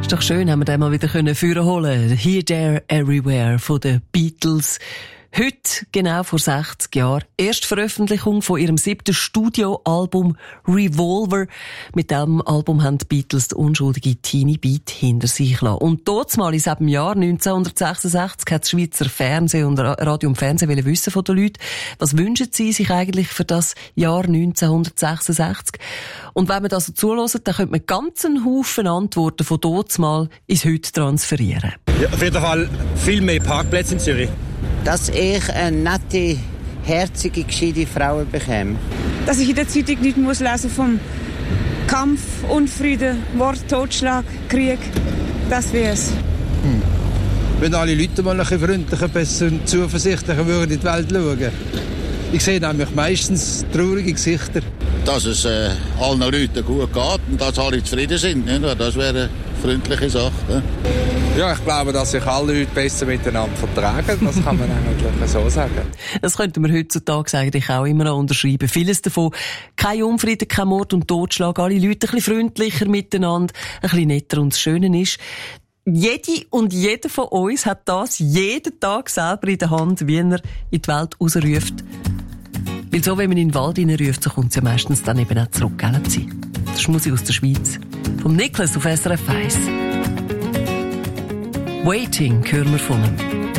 Ist doch schön, haben wir den mal wieder vorholen können. Here, There, Everywhere von den Beatles. Heute, genau vor 60 Jahren, Erstveröffentlichung von ihrem 7. Studioalbum Revolver. Mit diesem Album haben die Beatles die unschuldige Teenie Beat hinter sich gelassen. Und dort mal in diesem Jahr 1966 hat das Schweizer Fernsehen und Radio und Fernsehen wissen von den Leuten, was wünschen sie sich eigentlich für das Jahr 1966? Und wenn man das so zuhört, dann könnte man ganz einen Haufen Antworten von dort mal ins Heute transferieren. Ja, auf jeden Fall viel mehr Parkplätze in Zürich. Dass ich eine nette, herzige, gescheite Frau bekomme. Dass ich in der Zeitung nicht muss lesen vom Kampf, Unfrieden, Mord, Totschlag, Krieg. Das wär's. Wenn alle Leute mal ein bisschen freundlicher, besser und zuversichtlicher würden in die Welt schauen. Ich sehe nämlich meistens traurige Gesichter. Dass es allen Leuten gut geht und dass alle zufrieden sind. Ne? Das wäre eine freundliche Sache. Ne? Ja, ich glaube, dass sich alle Leute besser miteinander vertragen. Das kann man eigentlich so sagen. Das könnten wir heutzutage eigentlich auch immer noch unterschreiben. Vieles davon. Kein Unfrieden, kein Mord und Totschlag. Alle Leute ein bisschen freundlicher miteinander, ein bisschen netter. Und das Schöne ist, jede und jeder von uns hat das jeden Tag selber in der Hand, wie er in die Welt rausruft. Weil so, wenn man in den Wald hineinruft, so kommt es ja meistens dann eben auch zurück, gell? Das ist Musik aus der Schweiz. Vom Niklas auf SRF 1. Waiting hören wir von ihm.